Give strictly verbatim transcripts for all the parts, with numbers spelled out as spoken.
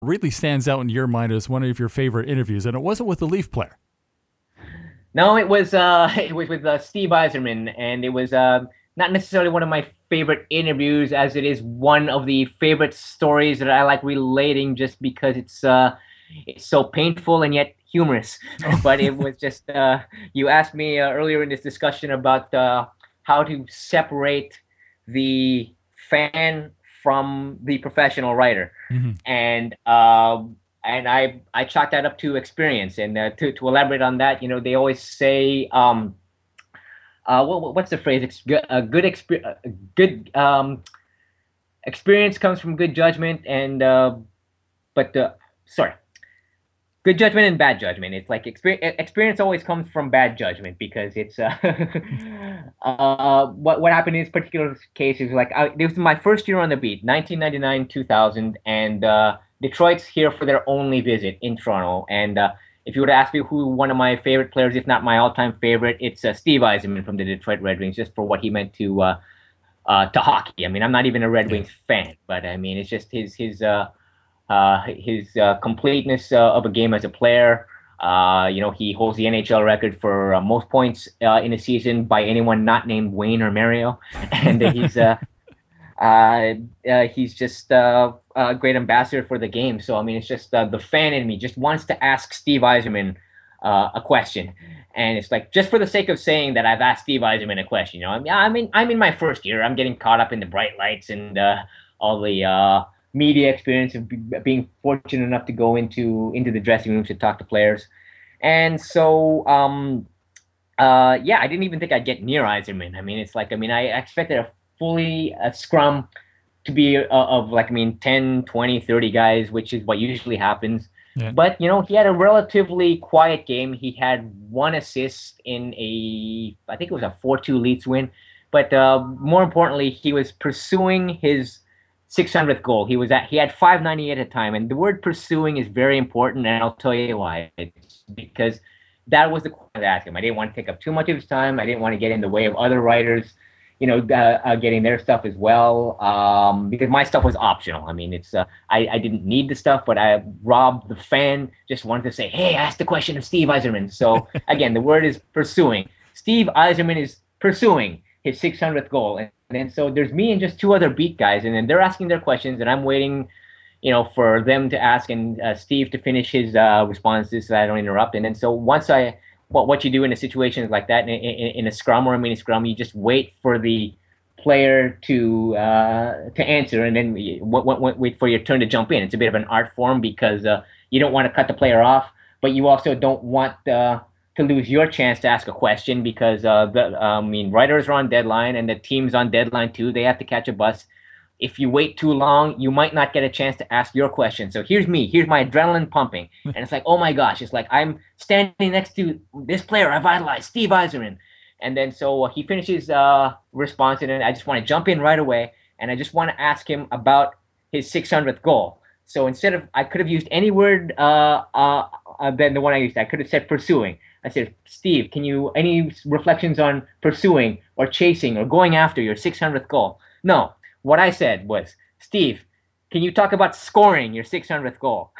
really stands out in your mind as one of your favorite interviews, and it wasn't with the Leaf player. No, it was uh, it was with uh, Steve Eiserman, and it was uh, not necessarily one of my favorite interviews, as it is one of the favorite stories that I like relating, just because it's uh, it's so painful and yet humorous. But it was just uh, you asked me uh, earlier in this discussion about uh, how to separate the fan from the professional writer, Mm-hmm. and um, and I I chalk that up to experience. And uh, to to elaborate on that, you know, they always say, um, uh, what what's the phrase? Ex- good- A good experience, good um, experience comes from good judgment, and uh, but uh, sorry, good judgment and bad judgment. It's like experience. Experience always comes from bad judgment, because it's uh, uh what what happened in this particular case is like I, this was my first year on the beat, nineteen ninety-nine, two thousand, and uh, Detroit's here for their only visit in Toronto. And uh, if you were to ask me who one of my favorite players, if not my all-time favorite, it's uh, Steve Eisenman from the Detroit Red Wings, just for what he meant to uh, uh to hockey. I mean, I'm not even a Red Yeah. Wings fan, but I mean, it's just his his uh uh, his uh, completeness uh, of a game as a player. Uh, you know, he holds the N H L record for uh, most points uh, in a season by anyone not named Wayne or Mario, and he's uh, uh, uh, he's just uh, a great ambassador for the game. So I mean, it's just uh, the fan in me just wants to ask Steve Eiserman uh, a question, and it's like just for the sake of saying that I've asked Steve Eiserman a question. You know, I'm I'm in I'm in my first year. I'm getting caught up in the bright lights and uh, all the uh, media experience of be, being fortunate enough to go into into the dressing rooms to talk to players. And so, um, uh, yeah, I didn't even think I'd get near Eiserman. I mean, it's like, I mean, I expected a fully a scrum to be uh, of like, I mean, ten, twenty, thirty guys, which is what usually happens. Yeah. But, you know, he had a relatively quiet game. He had one assist in a, I think it was a four two Leafs win. But uh, more importantly, he was pursuing his six hundredth goal. He was at, he had five ninety-eight at a time. And the word pursuing is very important. And I'll tell you why. It's because that was the question I asked him. I didn't want to take up too much of his time. I didn't want to get in the way of other writers, you know, uh, uh, getting their stuff as well, um, because my stuff was optional. I mean, it's uh, I, I didn't need the stuff, but I Rob, the fan, just wanted to say, hey, ask the question of Steve Eiserman. So again, the word is pursuing. Steve Eiserman is pursuing his six hundredth goal, and, and then so there's me and just two other beat guys, and then they're asking their questions, and I'm waiting, you know, for them to ask and uh, Steve to finish his uh, responses so that I don't interrupt. And then so once I what what you do in a situation like that in, in, in a scrum or a mini scrum, you just wait for the player to uh, to answer, and then you, w- w- wait for your turn to jump in. It's a bit of an art form, because uh, you don't want to cut the player off, but you also don't want uh, to lose your chance to ask a question, because uh, the I mean, writers are on deadline and the team's on deadline too. They have to catch a bus. If you wait too long, you might not get a chance to ask your question. So here's me, here's my adrenaline pumping, and it's like, oh my gosh, it's like I'm standing next to this player I've idolized, Steve Eiserman. And then so uh, he finishes uh, response, and then I just want to jump in right away, and I just want to ask him about his six hundredth goal. So instead of, I could have used any word uh, uh, uh, than the one I used. I could have said pursuing. I said, Steve, can you, any reflections on pursuing or chasing or going after your six hundredth goal? No. What I said was, Steve, can you talk about scoring your six hundredth goal?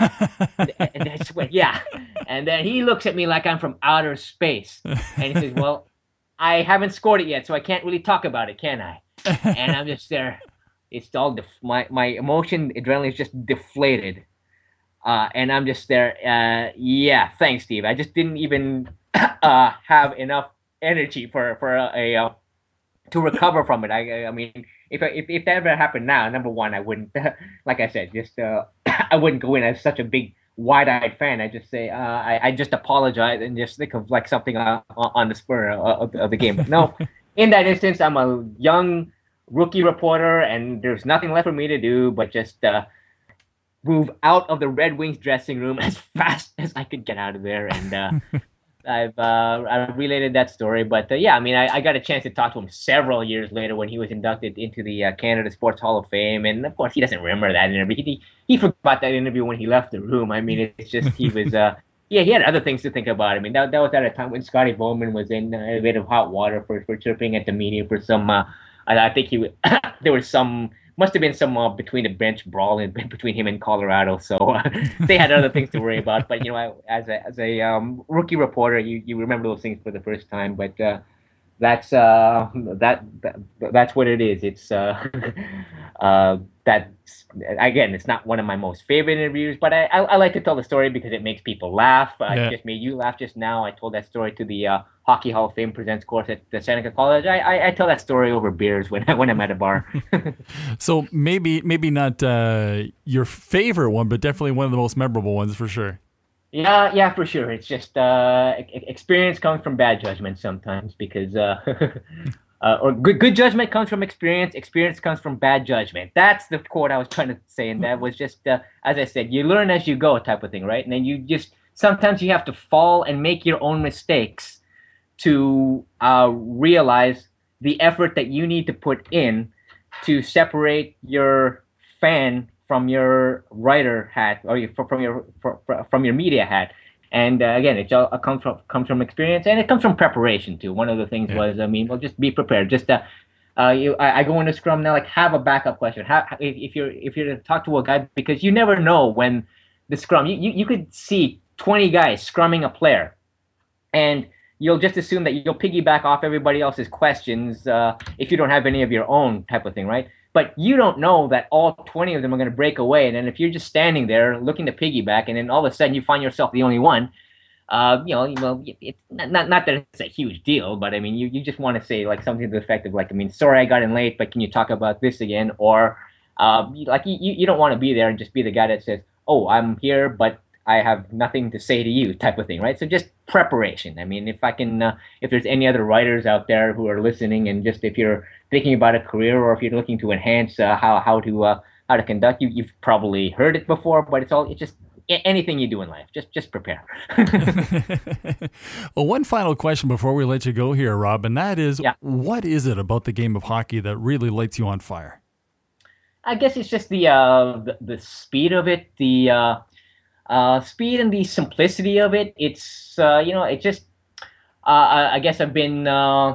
and, and I just went, yeah. And then he looks at me like I'm from outer space. And he says, well, I haven't scored it yet, so I can't really talk about it, can I? And I'm just there. It's all, def- my, my emotion, adrenaline is just deflated. Uh, and I'm just there. Uh, yeah, thanks, Steve. I just didn't even uh, have enough energy for, for a, a uh, to recover from it. I, I mean, if, if if that ever happened now, number one, I wouldn't, like I said, just uh, I wouldn't go in as such a big wide-eyed fan. I just say, uh, I I just apologize and just think of like something uh, on the spur of, of the game. But no, in that instance, I'm a young rookie reporter, and there's nothing left for me to do but just uh, move out of the Red Wings dressing room as fast as I could get out of there, and uh, I've uh, I've related that story, but uh, yeah, I mean, I, I got a chance to talk to him several years later when he was inducted into the uh, Canada Sports Hall of Fame, and of course, he doesn't remember that interview. He he forgot that interview when he left the room. I mean, it's just he was uh yeah, he had other things to think about. I mean, that that was at a time when Scotty Bowman was in a bit of hot water for for chirping at the media for some. Uh, I, I think he was, there was some must have been some uh, between the bench brawl in, between him and Colorado. So uh, they had other things to worry about. But you know, I, as a as a um, rookie reporter, you, you remember those things for the first time. But uh, that's uh, that, that that's what it is. It's uh, uh, that again, it's not one of my most favorite interviews, but I, I, I like to tell the story because it makes people laugh. Uh, yeah. It just made you laugh just now. I told that story to the uh, Hockey Hall of Fame Presents course at the Seneca College. I, I, I tell that story over beers when I, when I'm at a bar. So maybe maybe not uh, your favorite one, but definitely one of the most memorable ones for sure. Yeah, yeah, for sure. It's just uh, experience comes from bad judgment sometimes because. Uh, Uh, or good good judgment comes from experience. Experience comes from bad judgment. That's the quote I was trying to say, and that was just, uh, as I said, you learn as you go type of thing, right? And then you just, sometimes you have to fall and make your own mistakes to uh, realize the effort that you need to put in to separate your fan from your writer hat, or your, from your from your media hat. And uh, again, it all comes from comes from experience, and it comes from preparation too. One of the things yeah. was, I mean, well, just be prepared. Just uh, uh you, I, I go into Scrum now, like have a backup question. Have, if, if you're if you're to talk to a guy, because you never know when the Scrum. You, you you could see twenty guys scrumming a player, and you'll just assume that you'll piggyback off everybody else's questions uh, if you don't have any of your own type of thing, right? But you don't know that all twenty of them are going to break away. And then if you're just standing there looking to piggyback, and then all of a sudden you find yourself the only one, uh, you know, well, it's not, not that it's a huge deal, but I mean, you, you just want to say like something to the effect of like, I mean, sorry I got in late, but can you talk about this again? Or uh, like you, you don't want to be there and just be the guy that says, oh, I'm here, but I have nothing to say to you type of thing, right? So just preparation. I mean, if I can, uh, if there's any other writers out there who are listening, and just if you're thinking about a career, or if you're looking to enhance uh, how how to uh, how to conduct, you you've probably heard it before, but it's all it's just anything you do in life, just just prepare. Well, one final question before we let you go here, Rob, and that is, yeah. what is it about the game of hockey that really lights you on fire? I guess it's just the uh, the, the speed of it, the uh, uh, speed and the simplicity of it. It's uh, you know, it just uh, I guess I've been uh,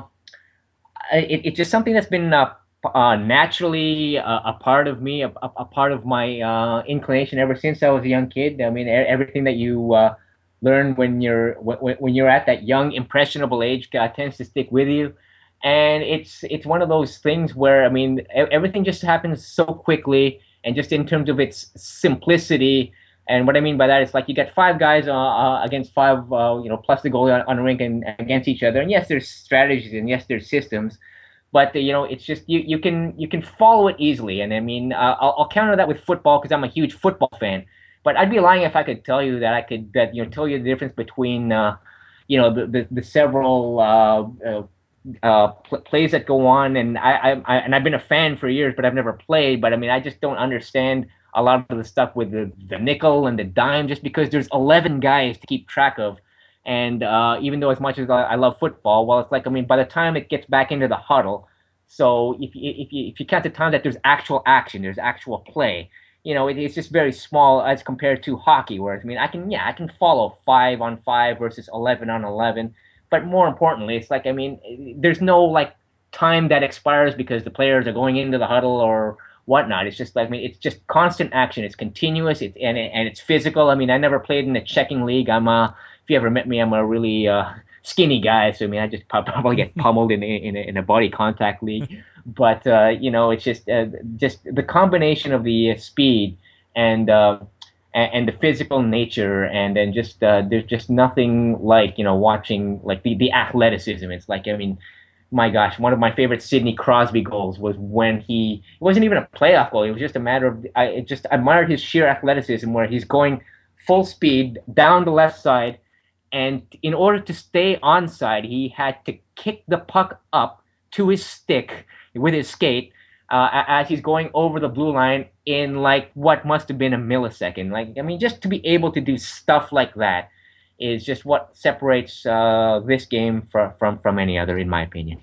it, it's just something that's been uh, uh, naturally uh, a part of me, a, a part of my uh, inclination ever since I was a young kid. I mean, everything that you uh, learn when you're when, when you're at that young impressionable age uh, tends to stick with you. And it's it's one of those things where, I mean, everything just happens so quickly, and just in terms of its simplicity. And what I mean by that is, like, you get five guys uh, uh, against five, uh, you know, plus the goalie on, on a rink and against each other. And yes, there's strategies, and yes, there's systems, but uh, you know, it's just you you can you can follow it easily. And I mean, uh, I'll, I'll counter that with football because I'm a huge football fan. But I'd be lying if I could tell you that I could that you know tell you the difference between uh, you know the the, the several. Uh, uh, Uh, pl- plays that go on, and I, I, I and I've been a fan for years, but I've never played. But I mean, I just don't understand a lot of the stuff with the, the nickel and the dime, just because there's eleven guys to keep track of. And uh, even though as much as I love football, well, it's like, I mean, by the time it gets back into the huddle, so if if you if you count the time that there's actual action, there's actual play, you know, it, it's just very small as compared to hockey. Whereas, I mean, I can yeah, I can follow five on five versus eleven on eleven. But more importantly, it's like, I mean, there's no like time that expires because the players are going into the huddle or whatnot. It's just like, I mean, it's just constant action. It's continuous. It's and and it's physical. I mean, I never played in a checking league. I'm a, if you ever met me, I'm a really uh, skinny guy. So I mean, I just probably get pummeled in a, in a, in a body contact league. But uh, you know, it's just uh, just the combination of the speed and. Uh, and the physical nature, and then just uh, there's just nothing like, you know, watching like the, the athleticism. It's like, I mean, my gosh, one of my favorite Sidney Crosby goals was when he, it wasn't even a playoff goal. It was just a matter of, I just admired his sheer athleticism where he's going full speed down the left side, and in order to stay onside, he had to kick the puck up to his stick with his skate, Uh, as he's going over the blue line in like what must have been a millisecond. Like, I mean, just to be able to do stuff like that is just what separates uh, this game from, from, from any other, in my opinion.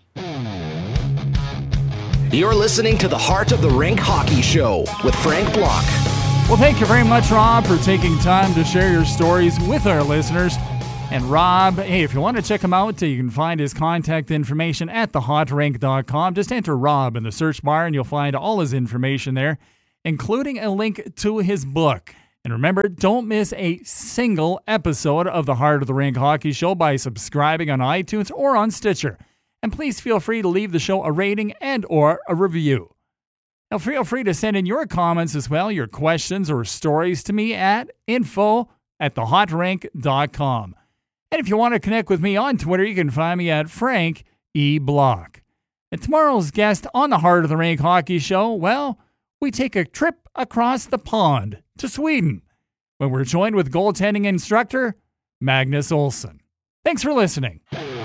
You're listening to the Heart of the Rink Hockey Show with Frank Block. Well, thank you very much, Rob, for taking time to share your stories with our listeners. And Rob, hey, if you want to check him out, you can find his contact information at the hot rink dot com. Just enter Rob in the search bar and you'll find all his information there, including a link to his book. And remember, don't miss a single episode of the Heart of the Rink Hockey Show by subscribing on iTunes or on Stitcher. And please feel free to leave the show a rating and or a review. Now feel free to send in your comments as well, your questions or stories to me at info at the hot rink dot com. And if you want to connect with me on Twitter, you can find me at Frank E. Block. And tomorrow's guest on the Heart of the Rink Hockey Show, well, we take a trip across the pond to Sweden when we're joined with goaltending instructor Magnus Olsson. Thanks for listening.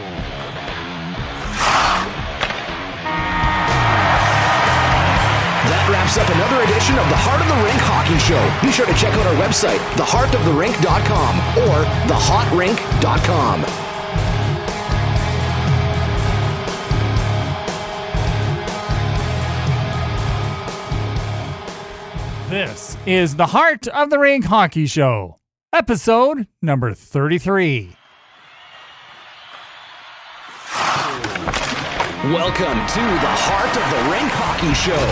That wraps up another edition of the Heart of the Rink Hockey Show. Be sure to check out our website, the heart of the rink dot com or the hot rink dot com. This is the Heart of the Rink Hockey Show, episode number thirty-three. Welcome to the Heart of the Rink Hockey Show.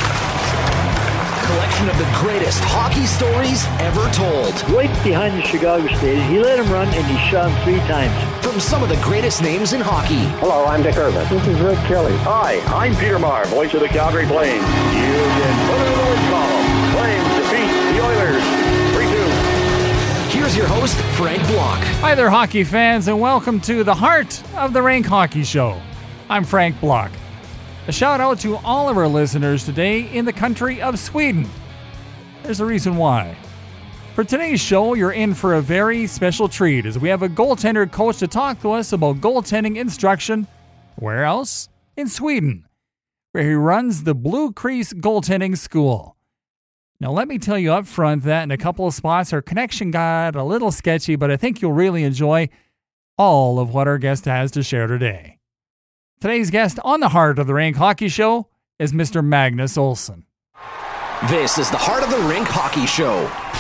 Collection of the greatest hockey stories ever told. Right behind the Chicago Stadium. He let him run and he shot him three times. From some of the greatest names in hockey. Hello, I'm Dick Irvin. This is Rick Kelly. Hi, I'm Peter Maher, voice of the Calgary Flames. You can put it in the win column. Flames defeat the Oilers three two. Here's your host, Frank Block. Hi there, hockey fans, and welcome to the Heart of the Rink Hockey Show. I'm Frank Block. A shout out to all of our listeners today in the country of Sweden. There's a reason why. For today's show, you're in for a very special treat as we have a goaltender coach to talk to us about goaltending instruction. Where else? In Sweden, where he runs the Blue Crease Goaltending School. Now, let me tell you up front that in a couple of spots, our connection got a little sketchy, but I think you'll really enjoy all of what our guest has to share today. Today's guest on the Heart of the Rink Hockey Show is Mister Magnus Olsson. This is the Heart of the Rink Hockey Show.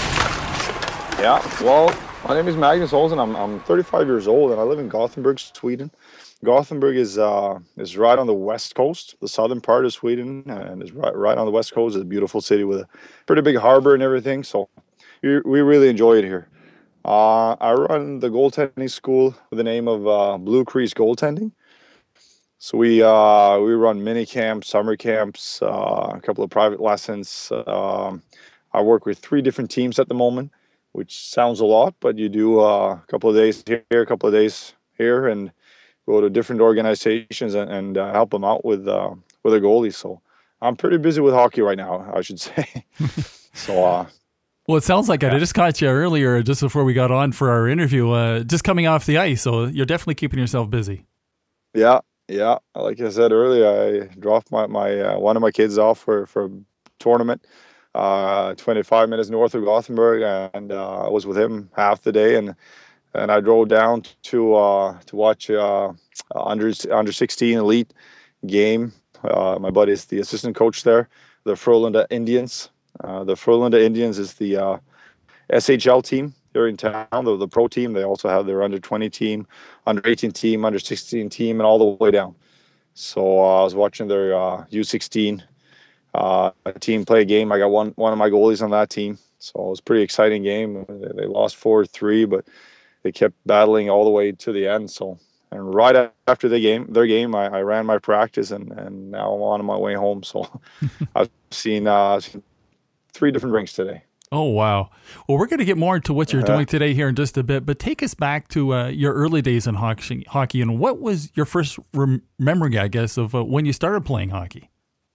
Yeah, well, my name is Magnus Olsson. I'm I'm thirty-five years old and I live in Gothenburg, Sweden. Gothenburg is uh is right on the west coast, the southern part of Sweden, and is right right on the west coast. It's a beautiful city with a pretty big harbor and everything. So we, we really enjoy it here. Uh, I run the goaltending school with the name of uh, Blue Crease Goaltending. So we uh, we run mini camps, summer camps, uh, a couple of private lessons. Um, I work with three different teams at the moment, which sounds a lot, but you do uh, a couple of days here, a couple of days here, and go to different organizations and, and uh, help them out with uh, with their goalies. So I'm pretty busy with hockey right now, I should say. so. Uh, Well, it sounds like yeah. I just caught you earlier, just before we got on for our interview, uh, just coming off the ice. So you're definitely keeping yourself busy. Yeah. Yeah, like I said earlier, I dropped my, my uh, one of my kids off for, for a tournament, uh, twenty-five minutes north of Gothenburg, and uh, I was with him half the day, and and I drove down to uh, to watch uh, under under sixteen elite game. Uh, my buddy is the assistant coach there, the Frölunda Indians. Uh, the Frölunda Indians is the uh, S H L team here in town, the, the pro team. They also have their under twenty team, under eighteen team, under sixteen team, and all the way down. So uh, I was watching their uh, U sixteen uh, team play a game. I got one one of my goalies on that team, so it was a pretty exciting game. They, they lost four three, but they kept battling all the way to the end. So, and right after the game, their game, I, I ran my practice, and, and now I'm on my way home. So I've seen, uh, seen three different rinks today. Oh, wow. Well, we're going to get more into what you're Uh-huh. doing today here in just a bit, but take us back to uh, your early days in hockey, hockey, and what was your first rem- memory, I guess, of uh, when you started playing hockey?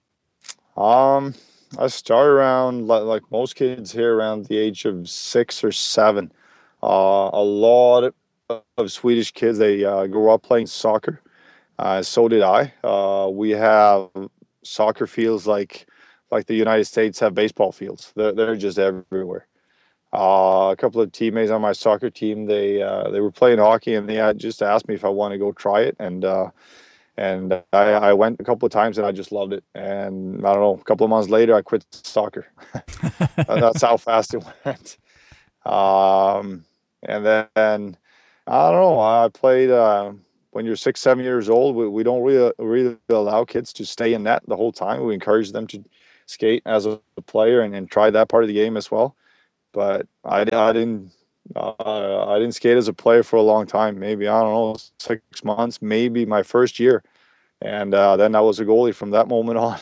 Um, I started around, like, like most kids here, around the age of six or seven. Uh, a lot of, of Swedish kids, they uh, grew up playing soccer. Uh, so did I. Uh, we have soccer fields like like the United States have baseball fields. They're, they're just everywhere. Uh, a couple of teammates on my soccer team, they uh, they were playing hockey, and they had just asked me if I want to go try it. And uh, and I, I went a couple of times, and I just loved it. And I don't know, a couple of months later, I quit soccer. That's how fast it went. Um, and then I don't know. I played uh, when you're six, seven years old. We, we don't really really allow kids to stay in net the whole time. We encourage them to skate as a player and, and try that part of the game as well. But I, I didn't uh, I didn't skate as a player for a long time. Maybe I don't know six months, maybe my first year, and uh, then I was a goalie from that moment on.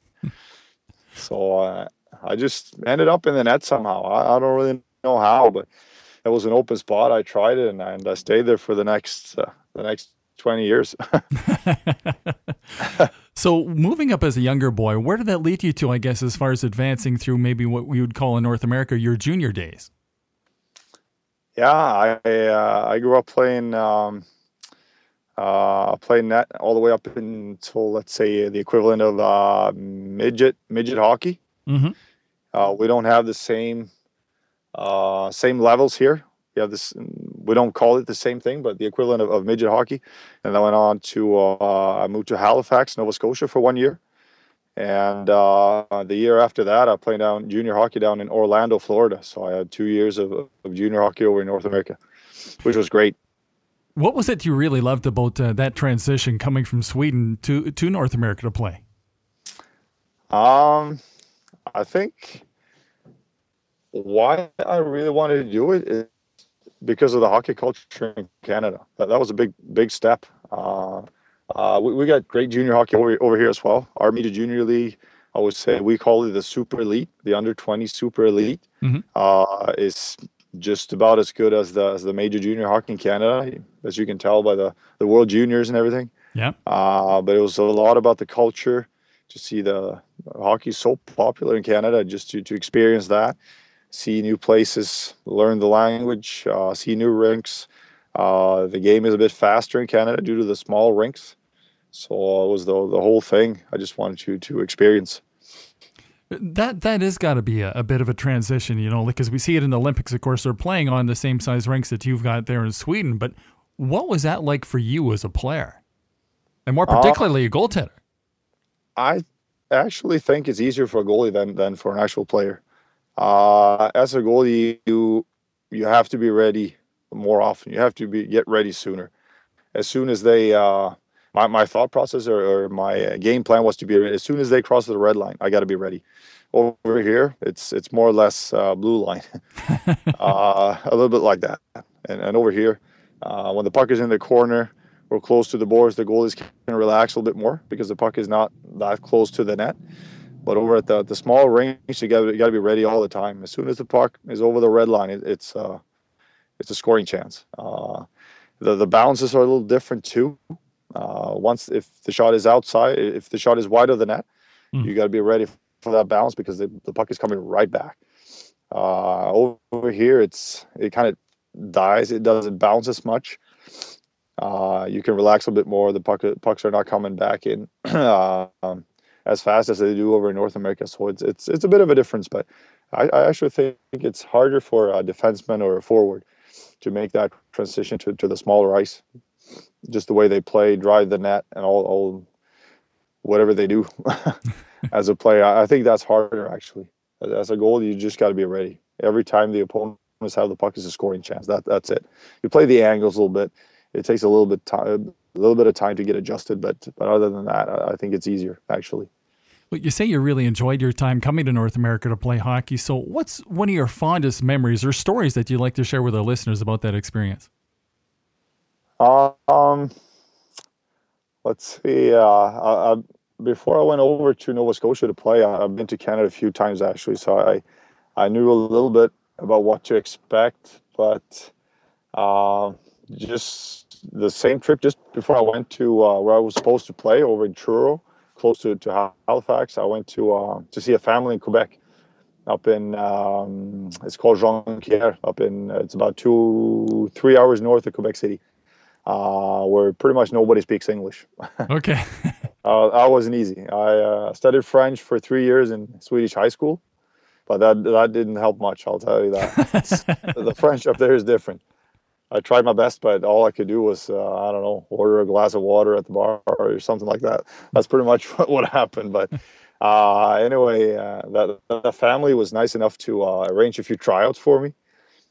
so uh, I just ended up in the net somehow. I, I don't really know how, but it was an open spot. I tried it, and, and I stayed there for the next uh, the next twenty years. So moving up as a younger boy, where did that lead you to, I guess, as far as advancing through maybe what we would call in North America your junior days? Yeah, I uh, I grew up playing um, uh, playing net all the way up until, let's say, the equivalent of uh, midget midget hockey. Mm-hmm. Uh, we don't have the same uh, same levels here. We have this. We don't call it the same thing, but the equivalent of, of midget hockey. And I went on to uh, I moved to Halifax, Nova Scotia, for one year, and uh, the year after that, I played down junior hockey down in Orlando, Florida. So I had two years of, of junior hockey over in North America, which was great. What was it you really loved about uh, that transition coming from Sweden to to North America to play? Um, I think why I really wanted to do it is because of the hockey culture in Canada. That, that was a big, big step. Uh, uh, we, we got great junior hockey over, over here as well. Our Media Junior League, I would say we call it the Super Elite, the under twenty Super Elite, mm-hmm. uh, is just about as good as the as the major junior hockey in Canada, as you can tell by the, the World Juniors and everything. Yeah. Uh, but it was a lot about the culture, to see the hockey so popular in Canada, just to, to experience that. See new places, learn the language, uh, see new rinks. Uh, the game is a bit faster in Canada due to the small rinks. So it was the the whole thing. I just wanted to to experience. That that is got to be a, a bit of a transition, you know, because we see it in the Olympics. Of course, they're playing on the same size rinks that you've got there in Sweden. But what was that like for you as a player, and more particularly uh, a goaltender? I actually think it's easier for a goalie than than for an actual player. Uh, as a goalie, you you have to be ready more often. You have to be get ready sooner. As soon as they, uh, my my thought process or, or my game plan was to be ready. As soon as they cross the red line, I got to be ready. Over here, it's it's more or less uh, blue line, uh, a little bit like that. And and over here, uh, when the puck is in the corner or close to the boards, the goalies can relax a little bit more because the puck is not that close to the net. But over at the the small range, you got you got to be ready all the time. As soon as the puck is over the red line, it, it's uh, it's a scoring chance. Uh, the the bounces are a little different too. Uh, once if the shot is outside, if the shot is wide of the net, mm. you got to be ready for that bounce because the, the puck is coming right back. Uh, over here, it's it kind of dies. It doesn't bounce as much. Uh, you can relax a bit more. The puck pucks are not coming back in. um, as fast as they do over in North America. So it's it's it's a bit of a difference, but I, I actually think it's harder for a defenseman or a forward to make that transition to, to the smaller ice. Just the way they play, drive the net, and all, all whatever they do as a player. I think that's harder, actually. As a goalie, you just got to be ready. Every time the opponents have the puck is a scoring chance. That That's it. You play the angles a little bit. It takes a little bit time, a little bit of time to get adjusted, but but other than that, I think it's easier, actually. Well, you say you really enjoyed your time coming to North America to play hockey. So what's one of your fondest memories or stories that you'd like to share with our listeners about that experience? Um, let's see. Uh, I, I, before I went over to Nova Scotia to play, I, I've been to Canada a few times, actually. So I, I knew a little bit about what to expect, but uh, just the same trip, just before I went to uh, where I was supposed to play over in Truro, close to, to Halifax, I went to uh, to see a family in Quebec, up in um, it's called Jonquière, up in uh, it's about two three hours north of Quebec City, uh, where pretty much nobody speaks English. Okay, uh, that wasn't easy. I uh, studied French for three years in Swedish high school, but that that didn't help much. I'll tell you that. The French up there is different. I tried my best, but all I could do was, uh, I don't know, order a glass of water at the bar or something like that. That's pretty much what, what happened. But uh, anyway, uh, that the family was nice enough to uh, arrange a few tryouts for me.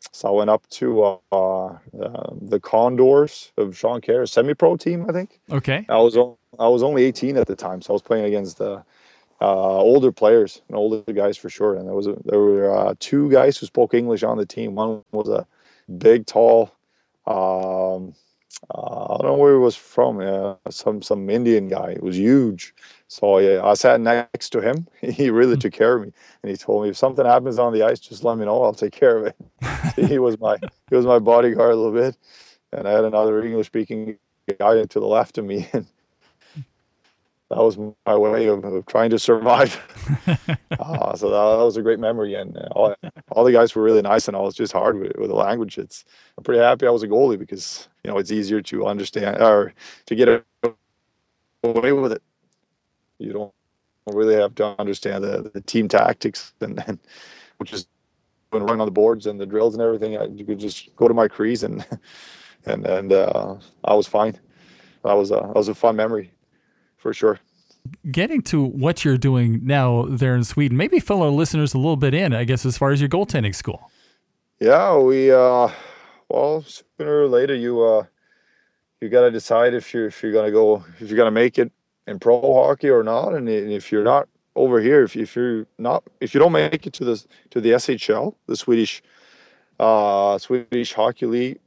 So I went up to uh, uh, the Condors of Sean Kerr, semi-pro team, I think. Okay. I was o- I was only eighteen at the time, so I was playing against the uh, older players and older guys for sure. And there was a, there were uh, two guys who spoke English on the team. One was a big, tall. Um, uh, I don't know where he was from. Uh, some some Indian guy. It was huge. So yeah, I sat next to him. He really took care of me, and he told me if something happens on the ice, just let me know. I'll take care of it. he was my he was my bodyguard a little bit, and I had another English speaking guy to the left of me, and that was my way of, of trying to survive. uh, so that, that was a great memory, and uh, all, all the guys were really nice, and I was just hard with, with the language. It's I'm pretty happy I was a goalie because you know it's easier to understand or to get away with it. You don't really have to understand the, the team tactics, and, and which is when running on the boards and the drills and everything. I, you could just go to my crease, and and and uh, I was fine. That was a that was a fun memory, for sure. Getting to what you're doing now there in Sweden, maybe fill our listeners a little bit in, I guess, as far as your goaltending school. Yeah, we uh, well, sooner or later you uh, you got to decide if you're if you're gonna go if you're gonna make it in pro hockey or not, and if you're not over here, if if you're not if you don't make it to the to the S H L, the Swedish uh, Swedish Hockey League,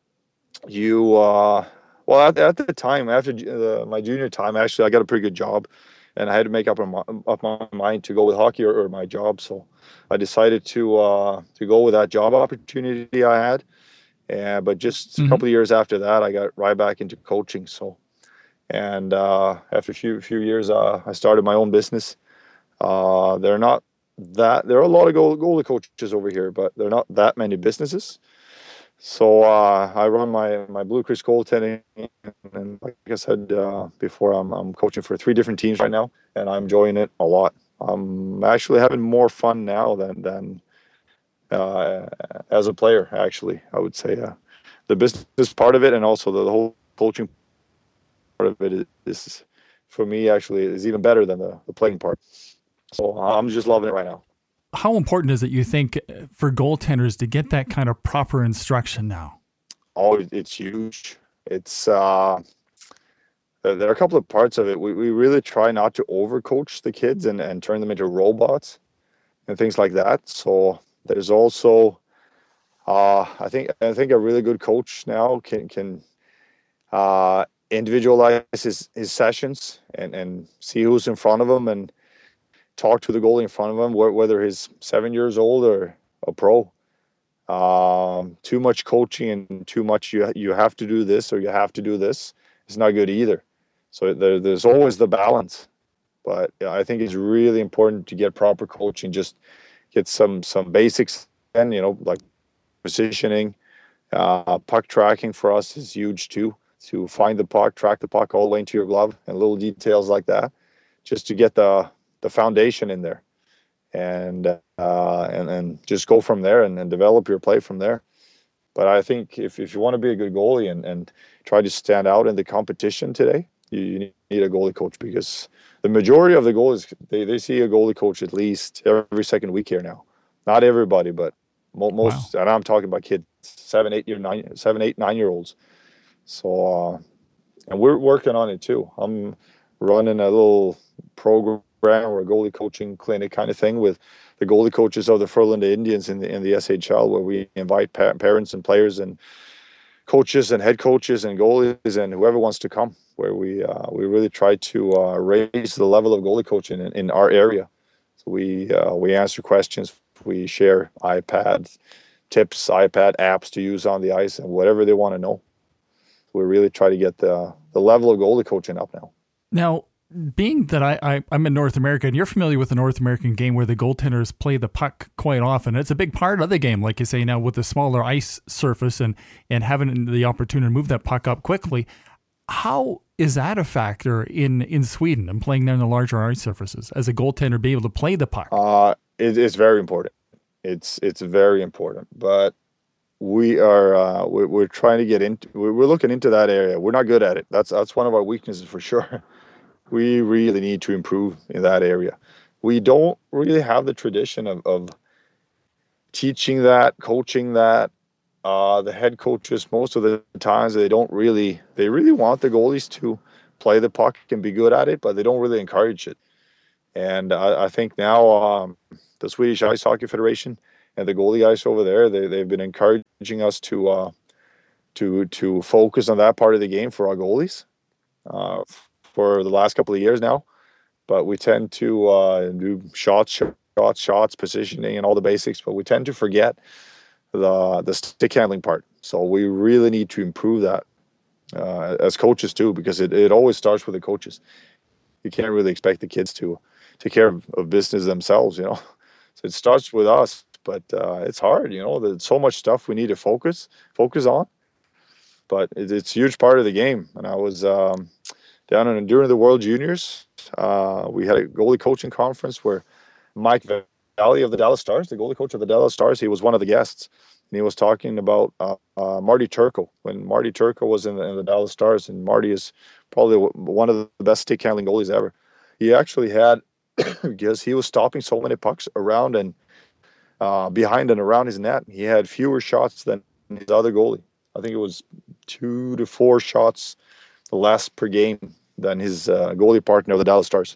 you uh, well at, at the time after uh, my junior time, actually I got a pretty good job, and I had to make up my, up my mind to go with hockey or, or my job, so I decided to uh, to go with that job opportunity I had, and but just mm-hmm. a couple of years after that, I got right back into coaching, so. And uh, after a few few years, uh, I started my own business. Uh, they're not that there are a lot of goal, goalie coaches over here, but there are not that many businesses. So uh, I run my my Blue Chris goaltending, and like I said uh, before, I'm I'm coaching for three different teams right now, and I'm enjoying it a lot. I'm actually having more fun now than than uh, as a player. Actually, I would say uh, the business part of it, and also the, the whole coaching part of it is, is for me actually is even better than the, the playing part. So I'm just loving it right now. How important is it, you think, for goaltenders to get that kind of proper instruction now? Oh, it's huge. It's uh, there are a couple of parts of it. We we really try not to overcoach the kids and, and turn them into robots and things like that. So there's also uh, I think I think a really good coach now can can uh, individualize his, his sessions and, and see who's in front of him and talk to the goalie in front of him, whether he's seven years old or a pro. Um, too much coaching and too much you you have to do this or you have to do this is not good either. So there, there's always the balance. But I think it's really important to get proper coaching, just get some some basics, and you know, like positioning, uh, puck tracking for us is huge too. To find the puck, track the puck all the way into your glove, and little details like that, just to get the the foundation in there, and uh, and and just go from there and, and develop your play from there. But I think if, if you want to be a good goalie and, and try to stand out in the competition today, you, you need a goalie coach, because the majority of the goalies, they, they see a goalie coach at least every second week here now. Not everybody, but mo- most, wow. And I'm talking about kids, seven, eight year, nine, seven, eight, nine year olds. So, uh, and we're working on it too. I'm running a little program or a goalie coaching clinic kind of thing with the goalie coaches of the Frölunda Indians in the in the S H L, where we invite pa- parents and players and coaches and head coaches and goalies and whoever wants to come, where we uh, we really try to uh, raise the level of goalie coaching in, in our area. So we uh, we answer questions, we share iPad tips, iPad apps to use on the ice, and whatever they want to know. We really try to get the the level of goalie coaching up now. Now, being that I, I, I'm in North America, and you're familiar with the North American game where the goaltenders play the puck quite often, it's a big part of the game, like you say now, with the smaller ice surface and, and having the opportunity to move that puck up quickly. How is that a factor in, in Sweden and playing there in the larger ice surfaces as a goaltender, be able to play the puck? Uh, it, it's very important. It's it's very important, but we are uh, we're, we're trying to get into we're looking into that area. We're not good at it. That's that's one of our weaknesses for sure. We really need to improve in that area. We don't really have the tradition of, of teaching that, coaching that. Uh, the head coaches, most of the times, they don't really, they really want the goalies to play the puck and be good at it, but they don't really encourage it. And I, I think now um, the Swedish Ice Hockey Federation and the goalie guys over there, they, they've been encouraging us to uh, to to focus on that part of the game for our goalies uh, for the last couple of years now. But we tend to uh, do shots, shots, shots, positioning, and all the basics, but we tend to forget the the stick handling part. So we really need to improve that uh, as coaches too, because it, it always starts with the coaches. You can't really expect the kids to take care of, of business themselves, you know. So it starts with us, but uh, it's hard, you know. There's so much stuff we need to focus focus on, but it, it's a huge part of the game. And I was um, down in during the World Juniors. Uh, we had a goalie coaching conference where Mike Valley of the Dallas Stars, the goalie coach of the Dallas Stars, he was one of the guests, and he was talking about uh, uh, Marty Turco when Marty Turco was in the, in the Dallas Stars, and Marty is probably one of the best stick handling goalies ever. He actually had, because he was stopping so many pucks around and uh, behind and around his net, he had fewer shots than his other goalie. I think it was two to four shots less per game than his uh, goalie partner of the Dallas Stars.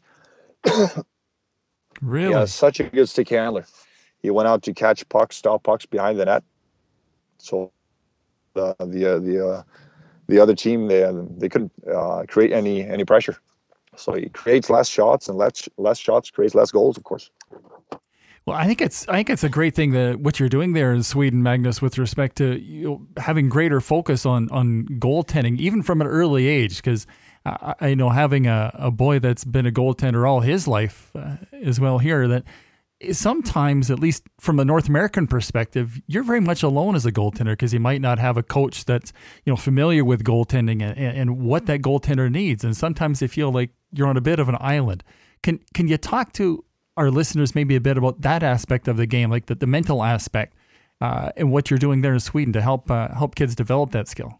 Really? Yeah, such a good stick handler. He went out to catch pucks, stop pucks behind the net. So the the uh, the uh, the other team, they they couldn't uh, create any any pressure. So he creates less shots, and less less shots creates less goals, of course. Well, I think it's I think it's a great thing that what you're doing there in Sweden, Magnus, with respect to you know, having greater focus on on goaltending, even from an early age, because I, I know having a, a boy that's been a goaltender all his life uh, as well here, that sometimes, at least from a North American perspective, you're very much alone as a goaltender because you might not have a coach that's you know familiar with goaltending and, and what that goaltender needs, and sometimes they feel like you're on a bit of an island. Can can you talk to our listeners maybe a bit about that aspect of the game, like the, the mental aspect, uh, and what you're doing there in Sweden to help uh, help kids develop that skill?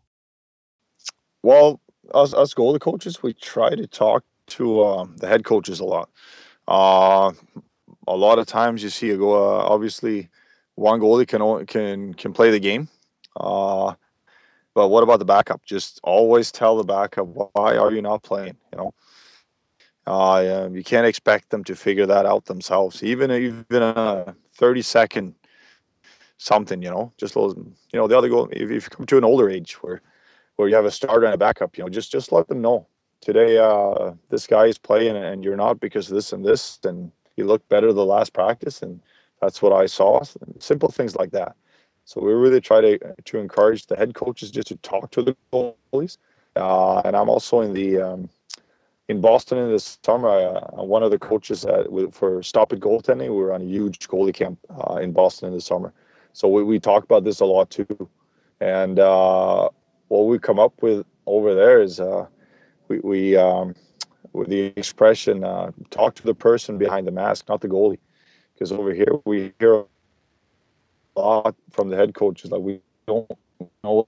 Well, us, us goalie coaches, we try to talk to um, the head coaches a lot. Uh, a lot of times you see, a go. Uh, obviously, one goalie can can can play the game, uh, but what about the backup? Just always tell the backup, why are you not playing? You know. Uh, you can't expect them to figure that out themselves. Even even a thirty second something, you know, just those, you know, the other goal. If, if you come to an older age where where you have a starter and a backup, you know, just just let them know today uh, this guy is playing and you're not because of this and this, and you look better the last practice, and that's what I saw. Simple things like that. So we really try to to encourage the head coaches just to talk to the goalies, uh, and I'm also in the um, in Boston in the summer. Uh, one of the coaches at, for Stop It Goaltending, we were on a huge goalie camp uh, in Boston in the summer. So we, we talk about this a lot too. And uh, what we come up with over there is uh, we, we um, with the expression, uh, talk to the person behind the mask, not the goalie. Because over here we hear a lot from the head coaches that we don't know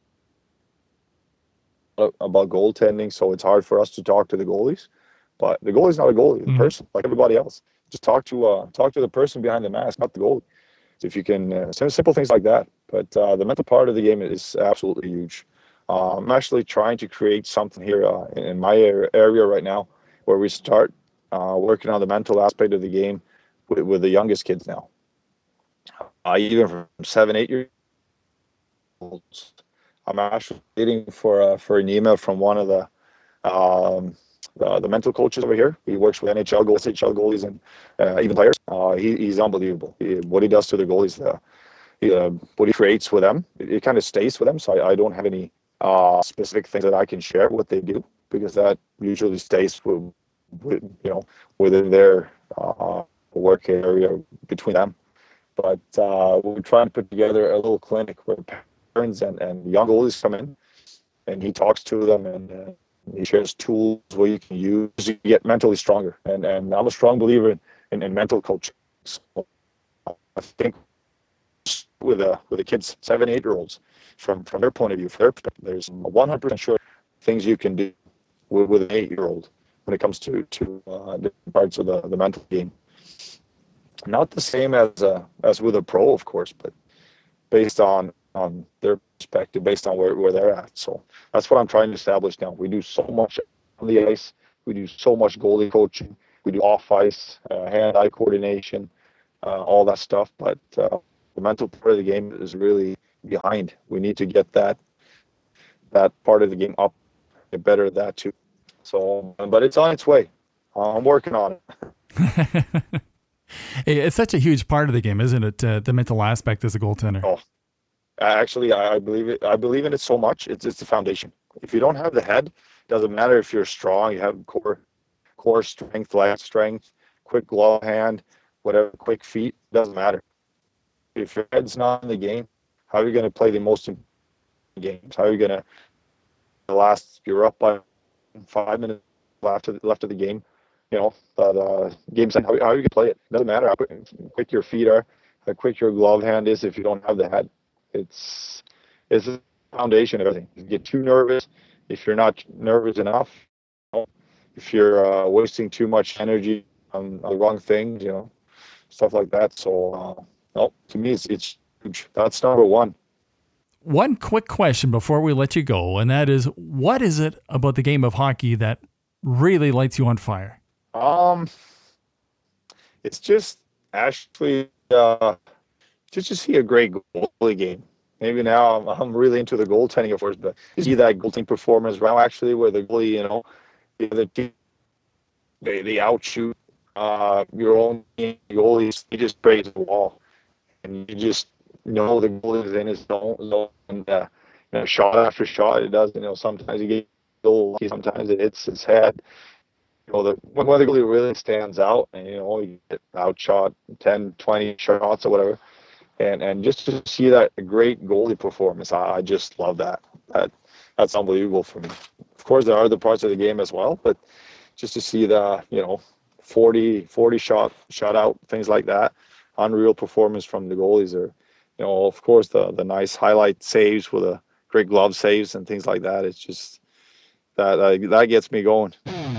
about goaltending, so it's hard for us to talk to the goalies. But the goalie's not a goalie, the mm-hmm. person, like everybody else. Just talk to uh, talk to the person behind the mask, not the goalie. So if you can, uh, simple things like that. But uh, the mental part of the game is absolutely huge. Uh, I'm actually trying to create something here uh, in my area right now, where we start uh, working on the mental aspect of the game with, with the youngest kids now. Uh, even from seven, eight years old. I'm actually waiting for uh, for an email from one of the, um, the the mental coaches over here. He works with N H L goalies, H L goalies, and uh, even players. Uh, he, he's unbelievable. He, what he does to the goalies, uh, he, uh, what he creates with them, it, it kind of stays with them. So I, I don't have any uh, specific things that I can share what they do, because that usually stays with, with you know within their uh, work area between them. But uh, we're trying to put together a little clinic where parents and, and young goalies come in, and he talks to them, and uh, he shares tools where you can use to get mentally stronger. And and I'm a strong believer in, in, in mental coaching. So I think with the with the kids, seven, eight year olds, from from their point of view, from their perspective, there's one hundred percent sure things you can do with, with an eight year old when it comes to to uh, different parts of the, the mental game. not the same as uh, as with a pro, of course, but based on on their perspective, based on where, where they're at. So that's what I'm trying to establish now. We do so much on the ice. We do so much goalie coaching. We do off ice, uh, hand-eye coordination, uh, all that stuff. But uh, the mental part of the game is really behind. We need to get that that part of the game up, get better at that too. So, but it's on its way. Uh, I'm working on it. It's such a huge part of the game, isn't it? Uh, the mental aspect as a goaltender. Oh, actually, I, I believe it. I believe in it so much. It's it's the foundation. If you don't have the head, it doesn't matter if you're strong. You have core, core strength, leg strength, quick glove hand, whatever, quick feet. Doesn't matter. If your head's not in the game, how are you going to play the most important games? How are you going to last? You're up by five minutes left of left of the game. You know, that uh, game's how, how you can play it. Doesn't matter how quick your feet are, how quick your glove hand is if you don't have the head. It's it's the foundation of everything. If you get too nervous, if you're not nervous enough, you know, if you're uh, wasting too much energy on, on the wrong things, you know, stuff like that. So, uh, no, to me, it's, it's huge. That's number one. One quick question before we let you go, and that is, what is it about the game of hockey that really lights you on fire? Um, it's just actually uh, just to see a great goalie game. Maybe now I'm, I'm really into the goaltending, of course, but you see that goaltending performance now actually where the goalie, you know, the other team, they, they outshoot uh, your own team, goalies, he just breaks the wall. And you just know the goalie is in his zone, and uh, you know, shot after shot, it does, you know, sometimes you get a little lucky, sometimes it hits his head. You know, the, when the goalie really stands out and, you know, you get outshot ten, twenty shots or whatever. And and just to see that great goalie performance, I, I just love that. That That's unbelievable for me. Of course, there are other parts of the game as well, but just to see the, you know, forty, forty shot, shot out, things like that, unreal performance from the goalies are, you know, of course, the, the nice highlight saves with a great glove saves and things like that. It's just, that that, that gets me going.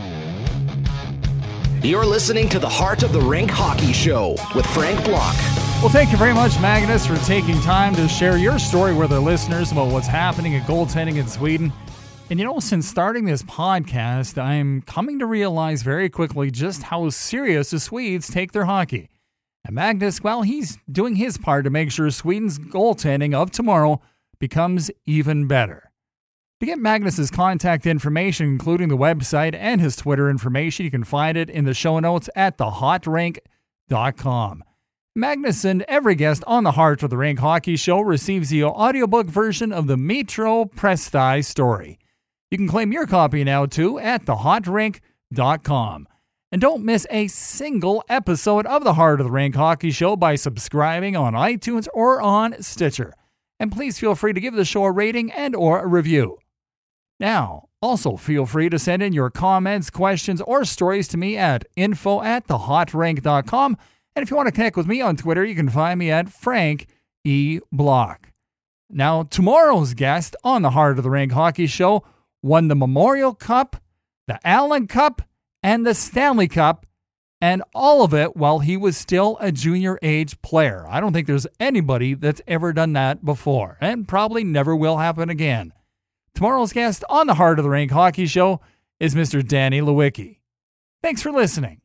You're listening to the Heart of the Rink Hockey Show with Frank Block. Well, thank you very much, Magnus, for taking time to share your story with our listeners about what's happening at goaltending in Sweden. And you know, since starting this podcast, I'm coming to realize very quickly just how serious the Swedes take their hockey. And Magnus, well, he's doing his part to make sure Sweden's goaltending of tomorrow becomes even better. To get Magnus's contact information, including the website and his Twitter information, you can find it in the show notes at the hot rink dot com. Magnus and every guest on the Heart of the Rink Hockey Show receives the audiobook version of the Metro Presti story. You can claim your copy now, too, at the hot rink dot com. And don't miss a single episode of the Heart of the Rink Hockey Show by subscribing on iTunes or on Stitcher. And please feel free to give the show a rating and or a review. Now, also feel free to send in your comments, questions, or stories to me at info at the hot rink dot com. And if you want to connect with me on Twitter, you can find me at Frank E. Block. Now, tomorrow's guest on the Heart of the Rink Hockey Show won the Memorial Cup, the Allen Cup, and the Stanley Cup, and all of it while he was still a junior age player. I don't think there's anybody that's ever done that before, and probably never will happen again. Tomorrow's guest on the Heart of the Rink Hockey Show is Mister Danny Lewicki. Thanks for listening.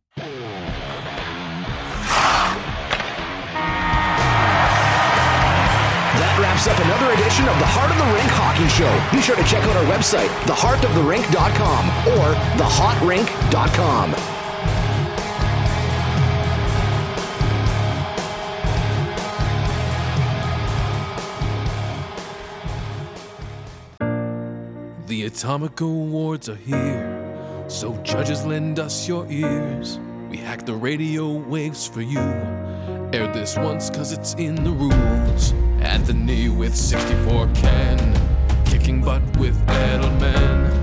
That wraps up another edition of the Heart of the Rink Hockey Show. Be sure to check out our website, the heart of the rink dot com or the hot rink dot com. The Atomic Awards are here, so judges lend us your ears. We hack the radio waves for you. Air this once cause it's in the rules. Anthony with sixty-four Ken, kicking butt with Edelman.